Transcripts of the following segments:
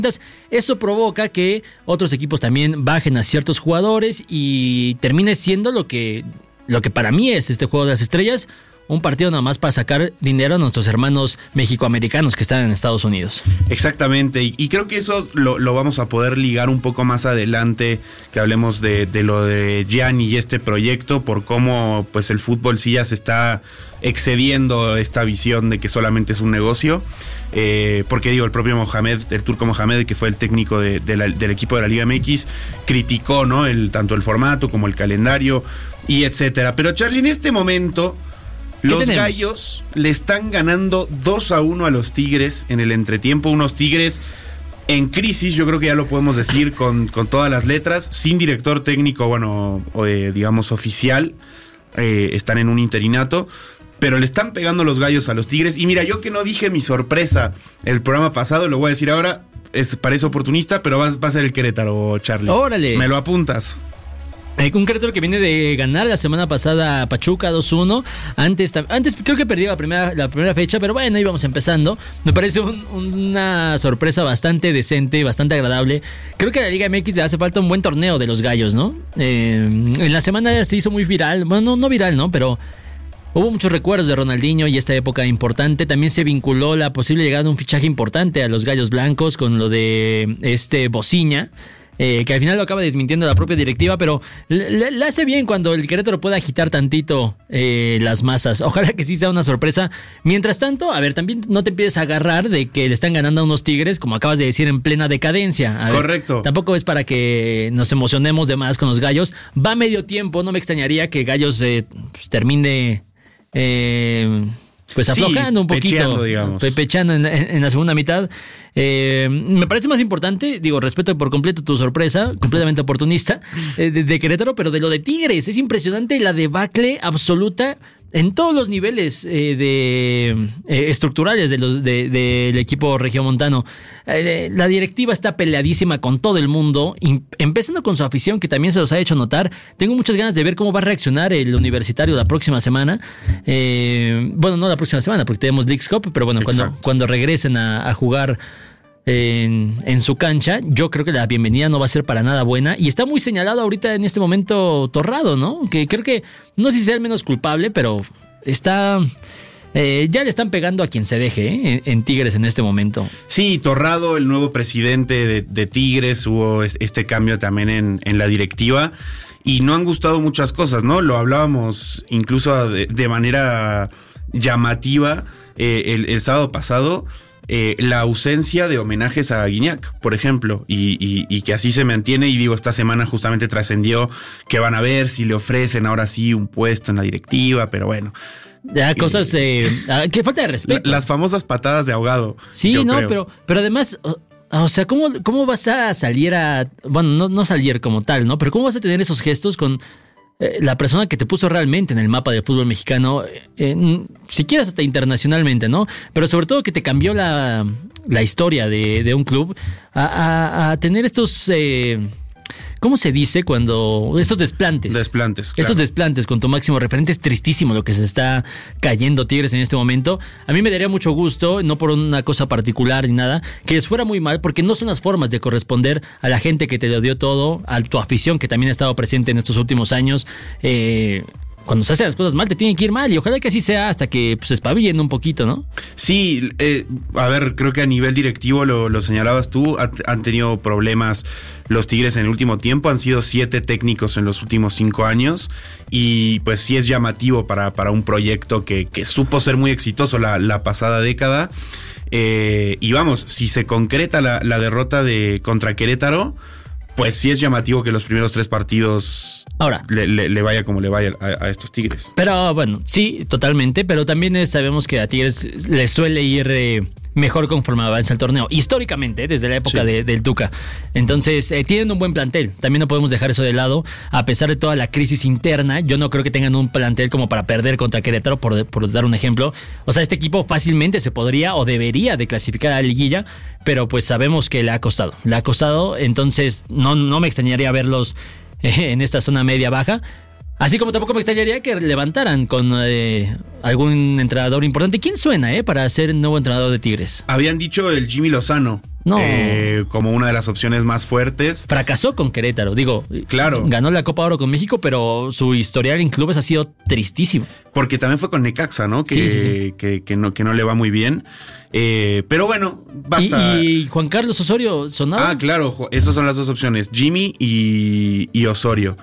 Eso provoca que otros equipos también bajen a ciertos jugadores y termine siendo lo que para mí es este juego de las estrellas, un partido nada más para sacar dinero a nuestros hermanos mexicoamericanos que están en Estados Unidos. Exactamente, y creo que eso lo vamos a poder ligar un poco más adelante, que hablemos de lo de Gianni y este proyecto, por cómo pues el fútbol sí ya se está excediendo esta visión de que solamente es un negocio, porque digo, el propio Mohamed, el turco Mohamed, que fue el técnico del equipo de la Liga MX, criticó, ¿no?, tanto el formato como el calendario y etcétera. Pero Charlie, en este momento los Gallos le están ganando 2-1 a los Tigres en el entretiempo, unos Tigres en crisis, yo creo que ya lo podemos decir con todas las letras, sin director técnico, bueno, digamos oficial, están en un interinato, pero le están pegando los Gallos a los Tigres. Y mira, yo que no dije mi sorpresa el programa pasado, lo voy a decir ahora, parece oportunista, pero va a ser el Querétaro, Charlie. ¡Órale! ¿Me lo apuntas? Un Querétaro que viene de ganar la semana pasada a Pachuca 2-1. Antes creo que perdió la primera fecha, pero bueno, íbamos empezando. Me parece una sorpresa bastante decente, bastante agradable. Creo que a la Liga MX le hace falta un buen torneo de los Gallos, ¿no? En la semana se hizo muy viral. Bueno, no viral, ¿no? Pero hubo muchos recuerdos de Ronaldinho y esta época importante. También se vinculó la posible llegada de un fichaje importante a los Gallos Blancos con lo de Bociña. Que al final lo acaba desmintiendo la propia directiva, pero le hace bien cuando el Querétaro pueda agitar tantito las masas. Ojalá que sí sea una sorpresa. Mientras tanto, a ver, también no te empieces a agarrar de que le están ganando a unos Tigres, como acabas de decir, en plena decadencia. A ver, correcto. Tampoco es para que nos emocionemos de más con los Gallos. Va medio tiempo, no me extrañaría que Gallos termine aflojando un poquito, pechando en la segunda mitad. Me parece más importante, respeto por completo tu sorpresa, completamente oportunista, de Querétaro, pero de lo de Tigres, es impresionante la debacle absoluta en todos los niveles estructurales del equipo regiomontano. La directiva está peleadísima con todo el mundo, empezando con su afición, que también se los ha hecho notar. Tengo muchas ganas de ver cómo va a reaccionar el Universitario la próxima semana. Bueno, no la próxima semana, porque tenemos Leagues Cup, pero bueno, cuando regresen a jugar en su cancha, yo creo que la bienvenida no va a ser para nada buena, y está muy señalado ahorita en este momento Torrado, ¿no? Que creo que no sé si sea el menos culpable, pero está ya le están pegando a quien se deje en Tigres en este momento. Sí, Torrado, el nuevo presidente de Tigres, hubo este cambio también en la directiva y no han gustado muchas cosas, ¿no? Lo hablábamos incluso de manera llamativa el sábado pasado. La ausencia de homenajes a Guiñac, por ejemplo, y que así se mantiene. Y esta semana justamente trascendió que van a ver si le ofrecen ahora sí un puesto en la directiva, pero bueno. Ya, cosas que falta de respeto. Las famosas patadas de ahogado. Sí, creo. pero además, o sea, ¿cómo vas a salir bueno, no salir como tal, ¿no? Pero ¿cómo vas a tener esos gestos con la persona que te puso realmente en el mapa del fútbol mexicano, si quieres hasta internacionalmente, ¿no? Pero sobre todo que te cambió la historia de un club a tener estos... ¿cómo se dice cuando...? Estos desplantes. Desplantes, claro. Esos desplantes con tu máximo referente. Es tristísimo lo que se está cayendo Tigres en este momento. A mí me daría mucho gusto, no por una cosa particular ni nada, que les fuera muy mal, porque no son las formas de corresponder a la gente que te lo dio todo, a tu afición que también ha estado presente en estos últimos años. Cuando se hacen las cosas mal, te tienen que ir mal, y ojalá que así sea hasta que se espabilen un poquito, ¿no? Sí, a ver, creo que a nivel directivo, lo señalabas tú, han tenido problemas los Tigres en el último tiempo, han sido 7 técnicos en los últimos 5 años, y pues sí es llamativo para un proyecto que supo ser muy exitoso la pasada década, y vamos, si se concreta la derrota contra Querétaro, pues sí es llamativo que los primeros 3 partidos ahora le vaya como le vaya a estos Tigres. Pero bueno, sí, totalmente. Pero también sabemos que a Tigres les suele ir mejor conforme avanza el torneo. Históricamente, desde la época del Tuca. Entonces, tienen un buen plantel. También no podemos dejar eso de lado. A pesar de toda la crisis interna, yo no creo que tengan un plantel como para perder contra Querétaro, por dar un ejemplo. O sea, este equipo fácilmente se podría o debería de clasificar a la liguilla, pero pues sabemos que le ha costado. Le ha costado, entonces no me extrañaría verlos en esta zona media-baja. Así como tampoco me extrañaría que levantaran con algún entrenador importante. ¿Quién suena para ser el nuevo entrenador de Tigres? Habían dicho el Jimmy Lozano. No. Como una de las opciones más fuertes. Fracasó con Querétaro, digo. Claro. Ganó la Copa Oro con México, pero su historial en clubes ha sido tristísimo. Porque también fue con Necaxa, ¿no? Sí. Que no le va muy bien. Pero bueno, basta. ¿Y Juan Carlos Osorio sonaba? Ah, claro, esas son las dos opciones, Jimmy y Osorio.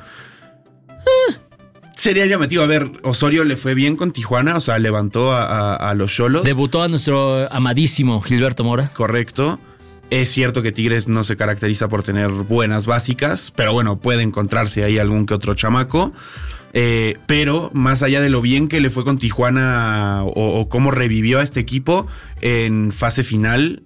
Sería llamativo. A ver, Osorio le fue bien con Tijuana, o sea, levantó a los Xolos. Debutó a nuestro amadísimo Gilberto Mora. Correcto. Es cierto que Tigres no se caracteriza por tener buenas básicas, pero bueno, puede encontrarse ahí algún que otro chamaco. Pero más allá de lo bien que le fue con Tijuana o cómo revivió a este equipo en fase final,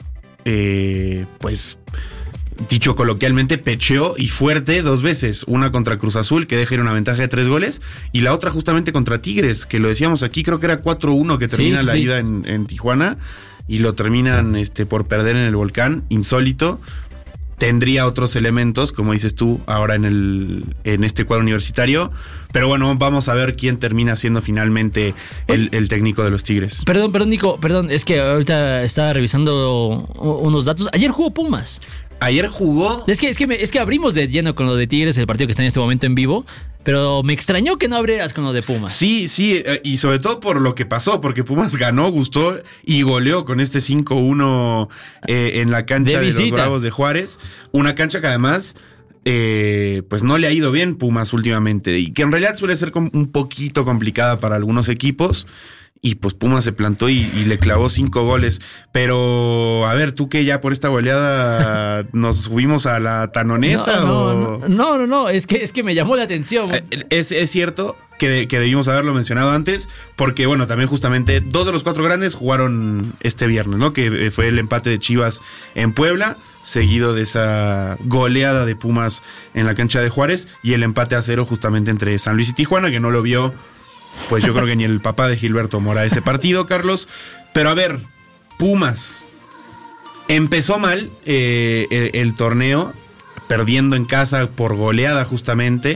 pues dicho coloquialmente, pecheó y fuerte 2 veces. Una contra Cruz Azul, que deja ir una ventaja de 3 goles, y la otra justamente contra Tigres, que lo decíamos aquí, creo que era 4-1 que termina la ida en Tijuana, y lo terminan por perder en el Volcán, insólito. Tendría otros elementos, como dices tú, ahora en este cuadro universitario. Pero bueno, vamos a ver quién termina siendo finalmente el técnico de los Tigres. Perdón, Nico, es que ahorita estaba revisando unos datos. Ayer jugó Pumas. Ayer jugó. Es que abrimos de lleno con lo de Tigres, el partido que está en este momento en vivo, pero me extrañó que no abrieras con lo de Pumas. Sí, y sobre todo por lo que pasó, porque Pumas ganó, gustó y goleó con este 5-1 en la cancha de los Bravos de Juárez. Una cancha que además pues no le ha ido bien Pumas últimamente, y que en realidad suele ser un poquito complicada para algunos equipos. Y pues Pumas se plantó y le clavó 5 goles. Pero, a ver, ¿tú qué ya por esta goleada nos subimos a la tanoneta? No, es que me llamó la atención. Es cierto que debimos haberlo mencionado antes, porque bueno, también justamente 2 de los 4 grandes jugaron este viernes, ¿no? Que fue el empate de Chivas en Puebla, seguido de esa goleada de Pumas en la cancha de Juárez, y el empate a 0 justamente entre San Luis y Tijuana, que no lo vio, pues yo creo que ni el papá de Gilberto Mora ese partido, Carlos. Pero a ver, Pumas empezó mal el torneo, perdiendo en casa por goleada justamente.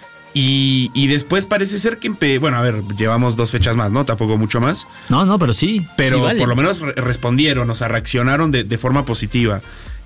Y después parece ser que, bueno, a ver, llevamos 2 fechas más, ¿no? Tampoco mucho más. No, pero sí. Pero sí, vale. Por lo menos respondieron, o sea, reaccionaron de forma positiva.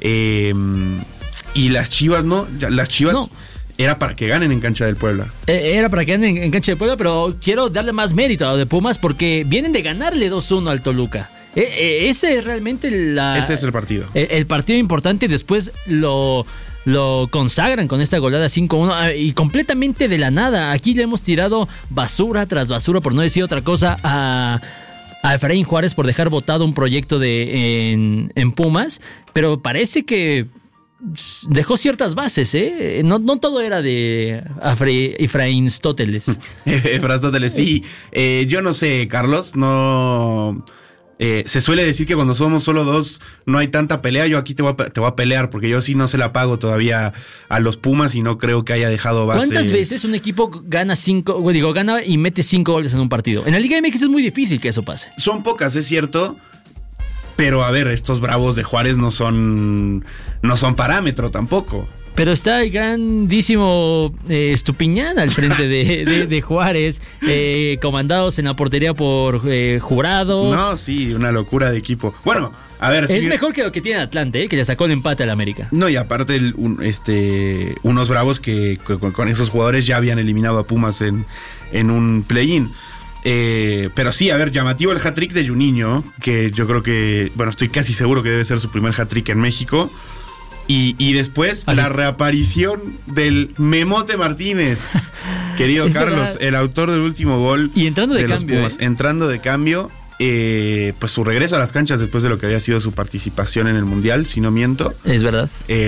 Y las Chivas, ¿no? Las Chivas... No. Era para que ganen en cancha del Puebla. Era para que ganen en cancha del Puebla, pero quiero darle más mérito a lo de Pumas porque vienen de ganarle 2-1 al Toluca. Ese es realmente ese es el partido. El partido importante. Después lo consagran con esta goleada 5-1 y completamente de la nada. Aquí le hemos tirado basura tras basura, por no decir otra cosa, a Efraín Juárez por dejar botado un proyecto en Pumas, pero parece que dejó ciertas bases, ¿eh? No todo era de Efraín Stóteles. Efraín, sí. Yo no sé, Carlos, no... se suele decir que cuando somos solo 2 no hay tanta pelea. Yo aquí te voy a pelear, porque yo sí no se la pago todavía a los Pumas y no creo que haya dejado bases. ¿Cuántas veces un equipo gana y mete 5 goles en un partido? En la Liga MX es muy difícil que eso pase. Son pocas, es cierto. Pero a ver, estos Bravos de Juárez no son parámetro tampoco. Pero está el grandísimo Estupiñán al frente de Juárez, comandados en la portería por Jurado. No, sí, una locura de equipo. Bueno, a ver... Es mejor que lo que tiene Atlante, que le sacó el empate al América. No, y aparte unos Bravos que con esos jugadores ya habían eliminado a Pumas en un play-in. Pero sí, a ver, llamativo el hat-trick de Juninho, que yo creo que, bueno, estoy casi seguro que debe ser su primer hat-trick en México. Y después la reaparición del Memote Martínez, querido Carlos, el autor del último gol. Y entrando de cambio. Pumas, entrando de cambio, pues su regreso a las canchas después de lo que había sido su participación en el Mundial, si no miento. Es verdad.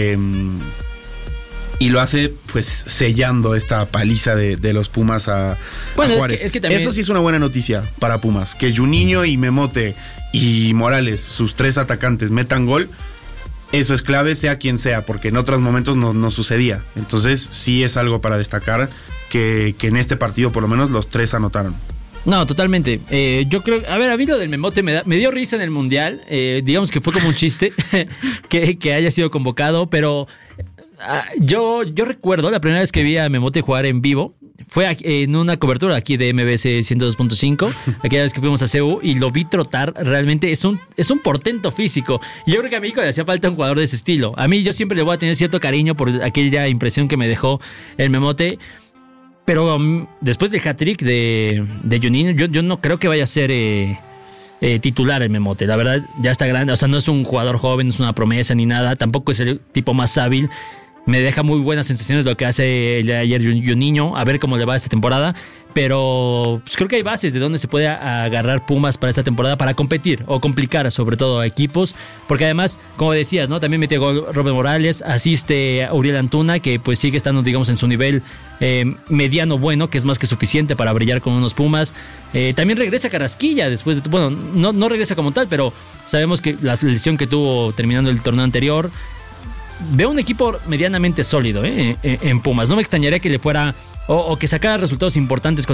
Y lo hace pues sellando esta paliza de los Pumas a Juárez. Es que también... Eso sí es una buena noticia para Pumas. Que Juninho y Memote y Morales, sus 3 atacantes, metan gol. Eso es clave, sea quien sea, porque en otros momentos no sucedía. Entonces sí es algo para destacar que en este partido por lo menos los 3 anotaron. No, totalmente. Yo creo, a ver, a mí lo del Memote me dio risa en el Mundial. Digamos que fue como un chiste que haya sido convocado, pero yo recuerdo la primera vez que vi a Memote jugar en vivo fue en una cobertura aquí de MBC 102.5, aquella vez que fuimos a CU y lo vi trotar. Realmente es un portento físico. Y yo creo que a México le hacía falta un jugador de ese estilo. A mí yo siempre le voy a tener cierto cariño por aquella impresión que me dejó el Memote. Pero después del hat-trick de Juninho, yo no creo que vaya a ser titular el Memote. La verdad, ya está grande. O sea, no es un jugador joven, no es una promesa ni nada. Tampoco es el tipo más hábil. Me deja muy buenas sensaciones lo que hace el de ayer Juninho. A ver cómo le va esta temporada. Pero pues, creo que hay bases de donde se puede agarrar Pumas para esta temporada para competir o complicar sobre todo a equipos. Porque además, como decías, ¿no? También mete gol Robert Morales, asiste a Uriel Antuna, que pues sigue estando, digamos, en su nivel mediano bueno, que es más que suficiente para brillar con unos Pumas. También regresa Carrasquilla después de... Bueno, no regresa como tal, pero sabemos que la lesión que tuvo terminando el torneo anterior. Veo un equipo medianamente sólido en Pumas. No me extrañaría que le fuera... O que sacara resultados importantes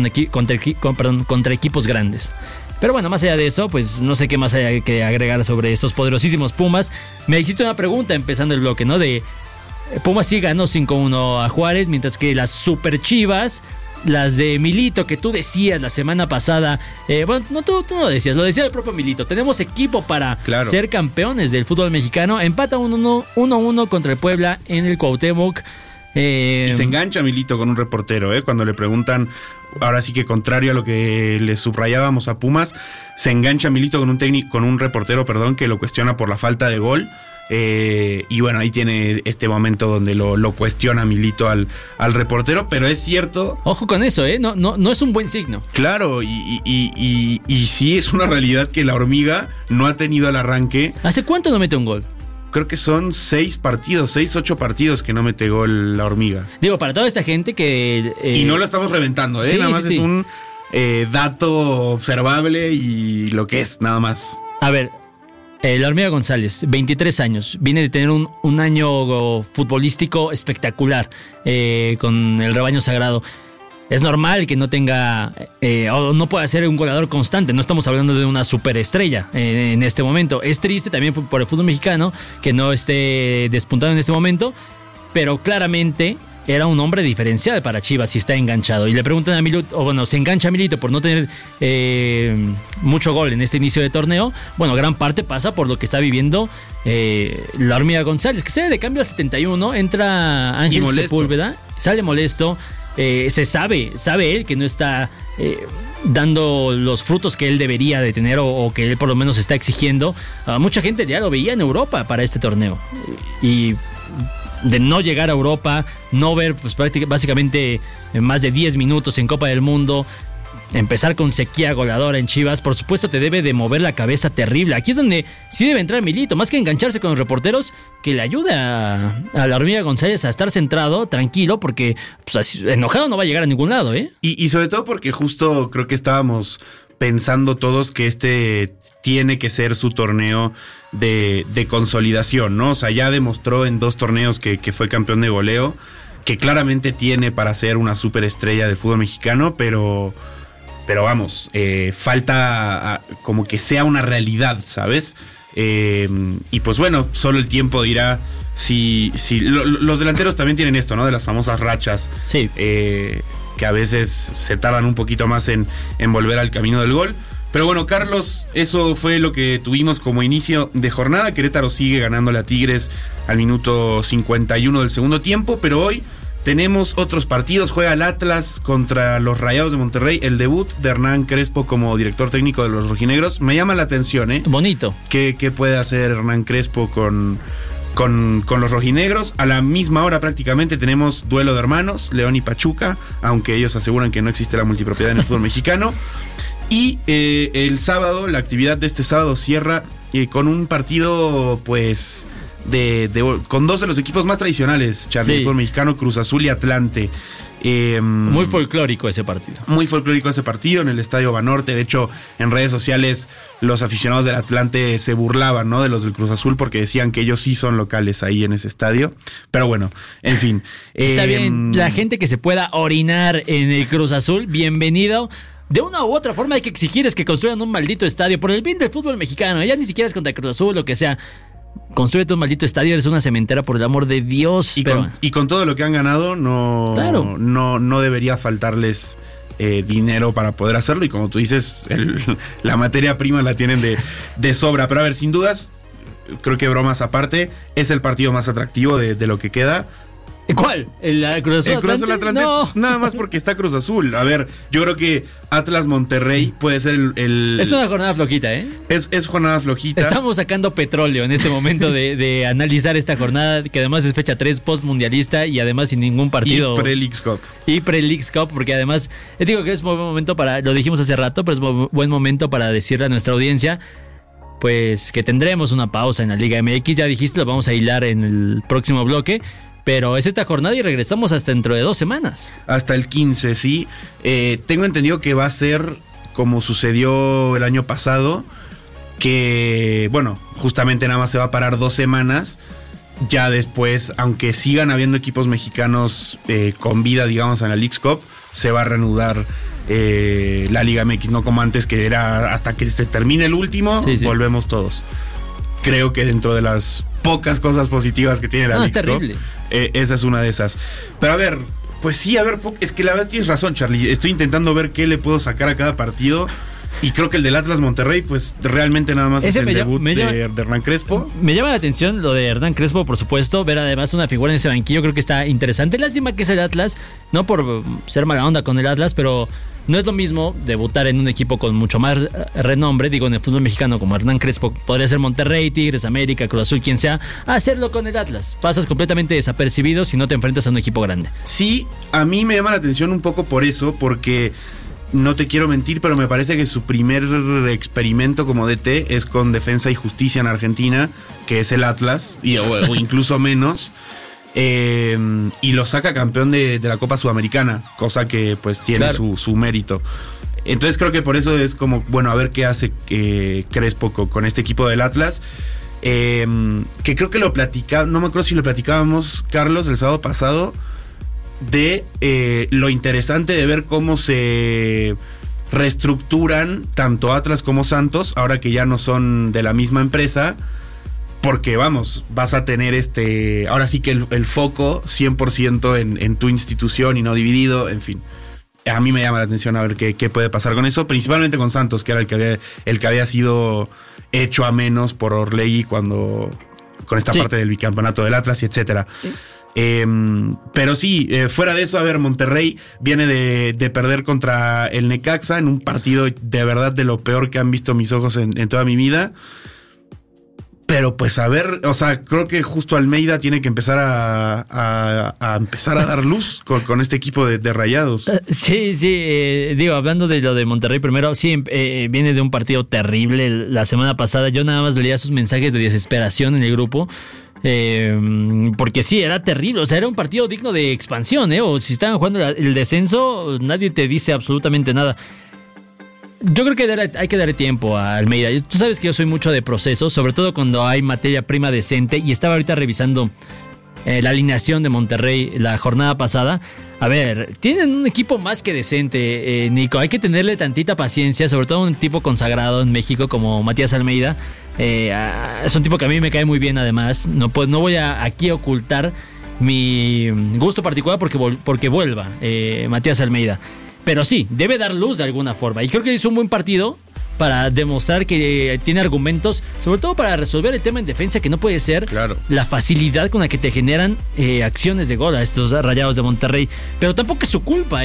contra equipos grandes. Pero bueno, más allá de eso, pues no sé qué más hay que agregar sobre estos poderosísimos Pumas. Me hiciste una pregunta empezando el bloque, ¿no? De Pumas sí ganó 5-1 a Juárez, mientras que las Super Chivas, las de Milito, que tú decías la semana pasada, bueno, no tú no lo decías, lo decía el propio Milito, tenemos equipo para ser campeones del fútbol mexicano. Empata 1-1 contra el Puebla en el Cuauhtémoc. Y se engancha Milito con un reportero, cuando le preguntan, ahora sí que contrario a lo que le subrayábamos a Pumas, se engancha Milito con un reportero, que lo cuestiona por la falta de gol. Y bueno, ahí tiene este momento donde lo cuestiona Milito al reportero, pero es cierto. Ojo con eso, no es un buen signo. Claro, y sí es una realidad que la Hormiga no ha tenido el arranque. ¿Hace cuánto no mete un gol? Creo que son 6, 8 partidos que no mete gol la Hormiga. Digo, para toda esta gente que... Y no lo estamos reventando, sí, nada más sí. Es un dato observable y lo que es, nada más. A ver, la Hormiga González, 23 años, viene de tener un año futbolístico espectacular con el rebaño sagrado. Es normal que no tenga o no pueda ser un goleador constante. No estamos hablando de una superestrella en este momento. Es triste también por el fútbol mexicano que no esté despuntado en este momento, pero claramente era un hombre diferencial para Chivas si está enganchado. Y le preguntan a Milito, o bueno, se engancha a Milito por no tener mucho gol en este inicio de torneo. Bueno, gran parte pasa por lo que está viviendo la Hormiga González, que sale de cambio al 71, entra Ángel Sepúlveda, sale molesto. Se sabe él que no está dando los frutos que él debería de tener o que él por lo menos está exigiendo. Mucha gente ya lo veía en Europa para este torneo. Y de no llegar a Europa, no ver pues básicamente más de 10 minutos en Copa del Mundo, empezar con sequía goleadora en Chivas, por supuesto te debe de mover la cabeza terrible. Aquí es donde sí debe entrar Milito, más que engancharse con los reporteros, que le ayude a la Hormiga González a estar centrado, tranquilo, porque pues, así, enojado no va a llegar a ningún lado, Y sobre todo porque justo creo que estábamos pensando todos que este tiene que ser su torneo de consolidación, ¿no? O sea, ya demostró en 2 torneos que fue campeón de goleo, que claramente tiene para ser una superestrella del fútbol mexicano, pero vamos, falta como que sea una realidad, ¿sabes? Y pues bueno, solo el tiempo dirá si los delanteros también tienen esto, ¿no? De las famosas rachas. Sí. Que a veces se tardan un poquito más en volver al camino del gol. Pero bueno, Carlos, eso fue lo que tuvimos como inicio de jornada. Querétaro sigue ganándole a Tigres al minuto 51 del segundo tiempo, pero hoy tenemos otros partidos. Juega el Atlas contra los Rayados de Monterrey. El debut de Hernán Crespo como director técnico de los rojinegros. Me llama la atención, Bonito. ¿Qué puede hacer Hernán Crespo con los rojinegros? A la misma hora prácticamente tenemos duelo de hermanos, León y Pachuca, aunque ellos aseguran que no existe la multipropiedad en el fútbol mexicano. Y el sábado, la actividad de este sábado cierra con un partido pues con 2 de los equipos más tradicionales, Charlie, del fútbol mexicano, Cruz Azul y Atlante. Muy folclórico ese partido. Muy folclórico ese partido en el Estadio Banorte. De hecho, en redes sociales los aficionados del Atlante se burlaban, ¿no?, de los del Cruz Azul porque decían que ellos sí son locales ahí en ese estadio. Pero bueno, en fin. Está bien, la gente que se pueda orinar en el Cruz Azul, bienvenido. De una u otra forma hay que exigir es que construyan un maldito estadio por el bien del fútbol mexicano. Ya ni siquiera es contra el Cruz Azul, lo que sea. Construyete un maldito estadio, eres una cementera, por el amor de Dios. Y con todo lo que han ganado, no debería faltarles dinero para poder hacerlo. Y como tú dices, la materia prima la tienen de sobra. Pero a ver, sin dudas, creo que bromas aparte, es el partido más atractivo de lo que queda. ¿Cuál? ¿El Cruz Azul? El Cruz Azul Atlante. No. Nada más porque está Cruz Azul. A ver, yo creo que Atlas Monterrey puede ser el... Es una jornada flojita, ¿eh? Es jornada flojita. Estamos sacando petróleo en este momento de analizar esta jornada, que además es fecha 3 post-mundialista y además sin ningún partido. Y pre-Leagues Cup. Y pre-Leagues Cup, porque además, digo que es buen momento para, lo dijimos hace rato, pero es buen momento para decirle a nuestra audiencia, pues que tendremos una pausa en la Liga MX. Ya dijiste, lo vamos a hilar en el próximo bloque. Pero es esta jornada y regresamos hasta dentro de 2 semanas. Hasta el 15, sí. Tengo entendido que va a ser como sucedió el año pasado, que, bueno, justamente nada más se va a parar 2 semanas. Ya después, aunque sigan habiendo equipos mexicanos con vida, digamos, en la Leagues Cup, se va a reanudar la Liga MX, no como antes, que era hasta que se termine el último, sí. Volvemos todos. Creo que dentro de las pocas cosas positivas que tiene la Leagues Cup, esa es una de esas. Pero a ver, pues sí, es que la verdad tienes razón, Charlie. Estoy intentando ver qué le puedo sacar a cada partido. Y creo que el del Atlas Monterrey, pues realmente nada más es el debut de Hernán Crespo. Me llama la atención lo de Hernán Crespo, por supuesto. Ver además una figura en ese banquillo, creo que está interesante. Lástima que es el Atlas, no por ser mala onda con el Atlas, pero no es lo mismo debutar en un equipo con mucho más renombre, digo, en el fútbol mexicano, como Hernán Crespo. Podría ser Monterrey, Tigres, América, Cruz Azul, quien sea. Hacerlo con el Atlas. Pasas completamente desapercibido si no te enfrentas a un equipo grande. Sí, a mí me llama la atención un poco por eso, porque... No te quiero mentir, pero me parece que su primer experimento como DT es con Defensa y Justicia en Argentina, que es el Atlas, o incluso menos, y lo saca campeón de la Copa Sudamericana, cosa que pues tiene claro. su mérito. Entonces creo que por eso es como, bueno, a ver qué hace Crespo con este equipo del Atlas, que creo que lo platicaba, no me acuerdo si lo platicábamos, Carlos, el sábado pasado, de lo interesante de ver cómo se reestructuran tanto Atlas como Santos, ahora que ya no son de la misma empresa, porque vamos, vas a tener ahora sí que el foco 100% en tu institución y no dividido, en fin. A mí me llama la atención a ver qué puede pasar con eso, principalmente con Santos, que era el que había sido hecho a menos por Orlegui con esta parte del bicampeonato del Atlas y etcétera. Sí. Pero sí, fuera de eso, a ver, Monterrey viene de perder contra el Necaxa en un partido de verdad de lo peor que han visto mis ojos en toda mi vida. Pero pues a ver, o sea, creo que justo Almeida tiene que empezar a empezar a dar luz con este equipo de Rayados. Sí, digo, hablando de lo de Monterrey primero, sí, viene de un partido terrible la semana pasada. Yo nada más leía sus mensajes de desesperación en el grupo. Porque sí, era terrible, o sea, era un partido digno de expansión, o si estaban jugando el descenso, nadie te dice absolutamente nada. Yo creo que hay que darle tiempo a Almeida. Tú sabes que yo soy mucho de procesos, sobre todo cuando hay materia prima decente, y estaba ahorita revisando la alineación de Monterrey la jornada pasada. A ver, tienen un equipo más que decente, Nico. Hay que tenerle tantita paciencia, sobre todo un tipo consagrado en México como Matías Almeida. Es un tipo que a mí me cae muy bien, además. No voy a aquí ocultar mi gusto particular porque vuelva Matías Almeida. Pero sí, debe dar luz de alguna forma. Y creo que hizo un buen partido para demostrar que tiene argumentos, sobre todo para resolver el tema en defensa, que no puede ser la facilidad con la que te generan acciones de gol a estos Rayados de Monterrey. Pero tampoco es su culpa,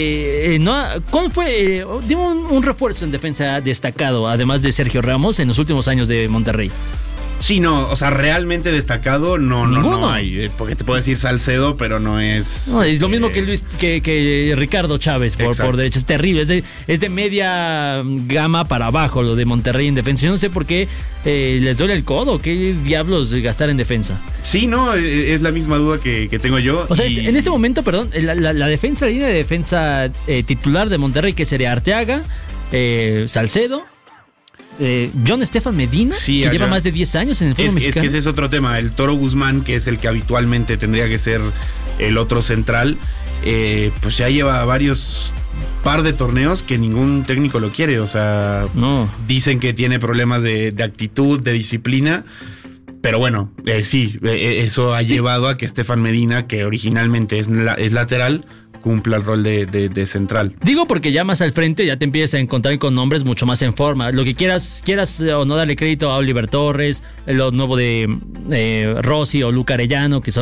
¿Cuál fue? Dime un refuerzo en defensa destacado, además de Sergio Ramos, en los últimos años de Monterrey. Sí, no, o sea, realmente destacado no hay, porque te puedo decir Salcedo, pero no es... No, es lo mismo que Ricardo Chávez por derecha, es terrible, es de media gama para abajo lo de Monterrey en defensa. Yo no sé por qué les duele el codo, qué diablos gastar en defensa. Sí, no, es la misma duda que tengo yo. O sea, en este momento, perdón, la defensa, la línea de defensa titular de Monterrey, que sería Arteaga, Salcedo, John Estefan Medina, sí, que lleva más de 10 años en el fútbol mexicano. Es que ese es otro tema. El Toro Guzmán, que es el que habitualmente tendría que ser el otro central, pues ya lleva varios par de torneos que ningún técnico lo quiere. O sea, dicen que tiene problemas de actitud, de disciplina. Pero bueno, sí, eso ha llevado a que Estefan Medina, que originalmente es lateral, cumpla el rol de central. Digo porque ya más al frente ya te empiezas a encontrar con nombres mucho más en forma. Lo que quieras o no darle crédito a Oliver Torres, lo nuevo de Rossi o Luca Arellano, que son